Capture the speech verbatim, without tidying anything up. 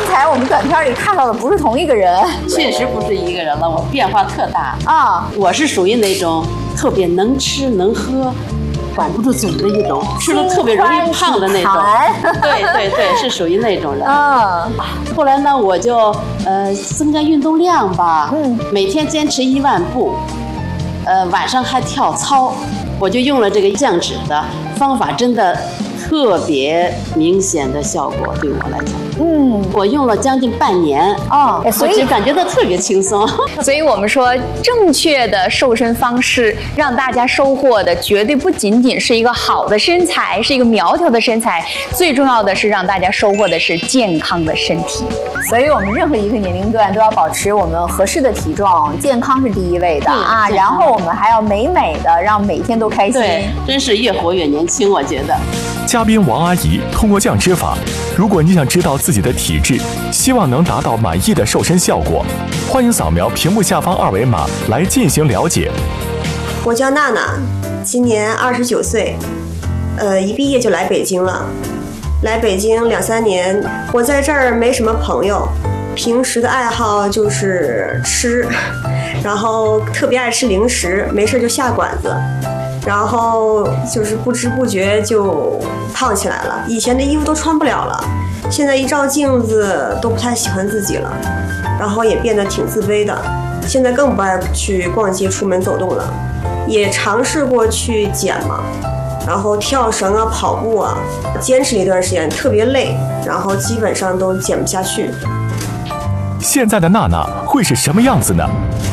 才我们短片里看到的不是同一个人， 确实不是一个人了，我变化特大啊！ 我是属于那种特别能吃能喝。管不住嘴的一种，吃了特别容易胖的那种。对对对，是属于那种人。 嗯。 后来呢，我就呃增加运动量吧，嗯，每天坚持一万步，呃晚上还跳操，我就用了这个降脂的方法，真的特别明显的效果，对我来讲。嗯，我用了将近半年哦， 所以就感觉到特别轻松。 所以我们说，正确的瘦身方式，让大家收获的绝对不仅仅是一个好的身材，是一个苗条的身材，最重要的是让大家收获的是健康的身体。所以我们任何一个年龄段都要保持我们合适的体重，健康是第一位的啊。然后我们还要美美的，让每天都开心。 对，真是越活越年轻，我觉得。 嘉宾王阿姨通过降脂法，如果你想知道自己的体质，希望能达到满意的瘦身效果，欢迎扫描屏幕下方二维码来进行了解。 我叫娜娜，今年二十九岁，呃，一毕业就来北京了。来北京两三年，我在这儿没什么朋友，平时的爱好就是吃，然后特别爱吃零食，没事就下馆子。然后就是不知不觉就胖起来了，以前的衣服都穿不了了，现在一照镜子都不太喜欢自己了，然后也变得挺自卑的，现在更不爱去逛街出门走动了，也尝试过去减嘛，然后跳绳啊跑步啊，坚持了一段时间特别累，然后基本上都减不下去。 现在的娜娜会是什么样子呢？